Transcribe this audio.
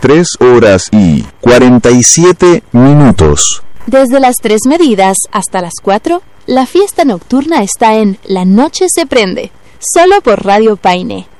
3:47. Desde las 3 medidas hasta las 4, la fiesta nocturna está en La Noche se Prende, solo por Radio Paine